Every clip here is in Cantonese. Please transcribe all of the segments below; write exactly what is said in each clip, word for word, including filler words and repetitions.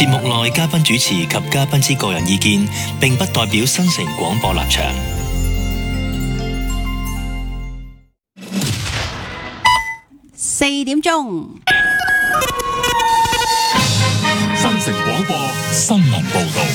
節目內嘉賓主持及嘉賓之個人意見，並不代表新城廣播立場。 四點鐘， 新城廣播新聞報道。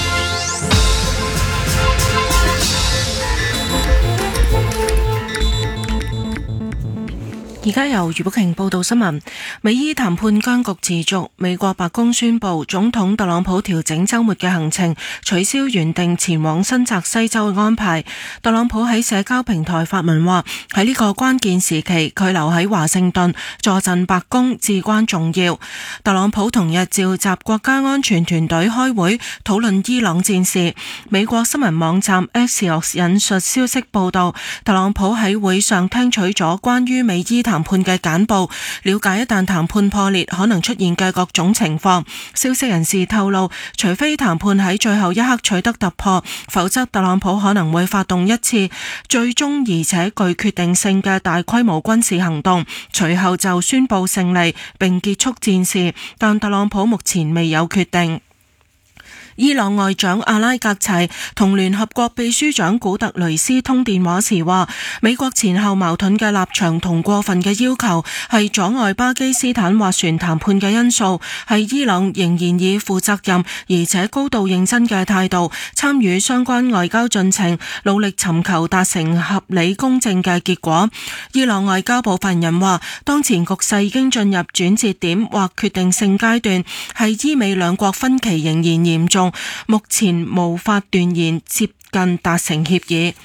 而家由余寶瓊報道新聞。美伊談判僵局持續，美國白宮宣布總統特朗普調整週末嘅行程，取消原定前往新澤西州嘅安排。特朗普喺社交平台發文話，喺呢個關鍵時期，佢留喺華盛頓坐鎮白宮至關重要。特朗普同日召集國家安全團隊開會討論伊朗戰事。美國新聞網站 Axios 引述消息報道，特朗普喺會上聽取咗關於美伊談判嘅簡報，了解一旦談判破裂可能出現嘅各種情況。消息人士透露，除非談判喺最後一刻取得突破，否則特朗普可能會發動一次最終而且具決定性嘅大規模軍事行動，隨後就宣布勝利並結束戰事，但特朗普目前未有決定。伊朗外長阿拉格齊同聯合國秘書長古特雷斯通電話時話，美國前後矛盾嘅立場同過分嘅要求係阻礙巴基斯坦斡旋談判嘅因素，係伊朗仍然以負責任而且高度認真嘅態度參與相關外交進程，努力尋求達成合理公正嘅結果。伊朗外交部發言人話，當前局勢已經進入轉折點或決定性階段，係伊美兩國分歧仍然嚴重，目前無法斷言接近達成協議。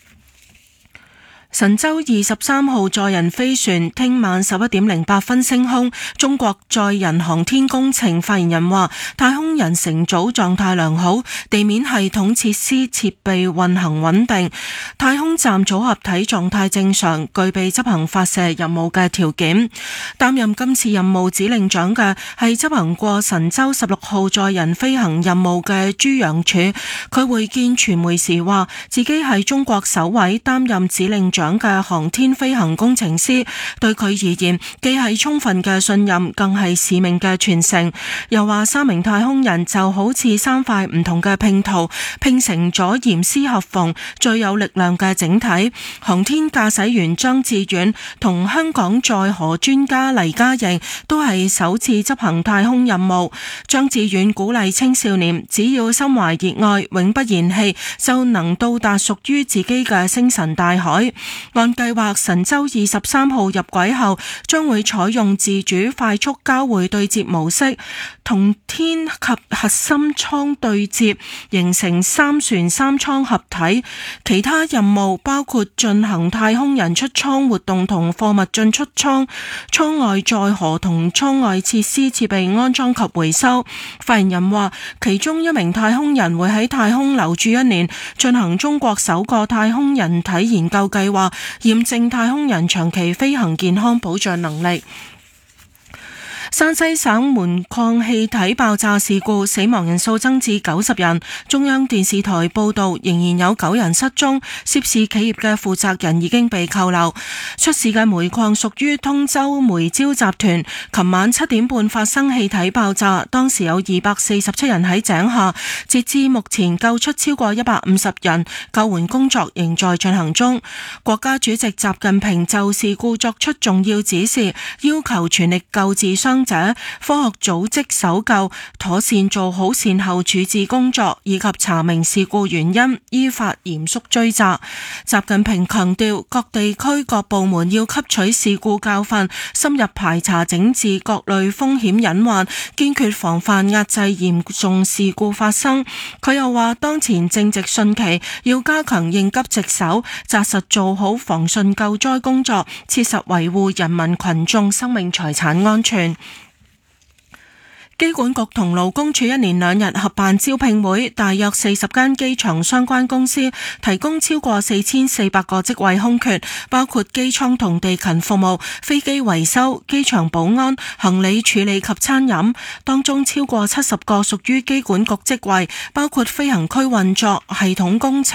神舟二十三號載人飛船聽晚十一點零八分升空，中國載人航天工程發言人話，太空人乘組狀態良好，地面系統設施設備運行穩定，太空站組合體狀態正常，具備執行發射任務嘅條件。擔任今次任務指令長嘅係執行過神舟十六號載人飛行任務嘅朱楊柱，佢會見傳媒時話，自己係中國首位擔任指令長嘅航天飛行工程師，對佢而言既係充分嘅信任，更係使命嘅傳承。又話三名太空人就好似三塊唔同嘅拼圖，拼成咗嚴絲合縫最有力量嘅整體。航天駕駛員張志遠同香港載荷專家黎嘉瑩都係首次執行太空任務。張志遠鼓勵青少年只要心懷熱愛，永不言棄，就能到達屬於自己嘅星辰大海。按計劃，神舟二十三號入軌後，將會採用自主快速交會對接模式，同天及核心艙對接，形成三船三艙合體。其他任務包括進行太空人出艙活動同貨物進出艙、艙外載荷同艙外設施設備安裝及回收。發言人話，其中一名太空人會喺太空留住一年，進行中國首個太空人體研究計劃，驗證太空人長期飛行健康保障能力。山西省門礦氣體爆炸事故死亡人數增至九十人，中央電視台報道仍然有九人失蹤，涉事企業嘅負責人已經被扣留。出事嘅煤礦屬於通州煤焦集團，琴晚七點半發生氣體爆炸，當時有二百四十七人喺井下，截至目前救出超過一百五十人，救援工作仍在進行中。國家主席習近平就事故作出重要指示，要求全力救治傷者，科學組織搜救，妥善做好善後處置工作，以及查明事故原因，依法嚴肅追責。習近平強調，各地區各部門要吸取事故教訓，深入排查整治各類風險隱患，堅決防範壓制嚴重事故發生。佢又話，當前正值汛期，要加強應急值守，紮實做好防汛救災工作，切實維護人民群眾生命財產安全。機管局同勞工處一連兩日合辦招聘會，大約四十間機場相關公司提供超過四千四百個職位空缺，包括機艙同地勤服務、飛機維修、機場保安、行李處理及餐飲。當中超過七十個屬於機管局職位，包括飛行區運作、系統工程、